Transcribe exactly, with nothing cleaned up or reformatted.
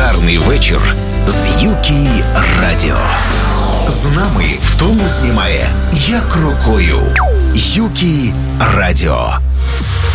гарний вечір з Юкі Радіо. З нами втому знімає як рукою. Юкі Радіо.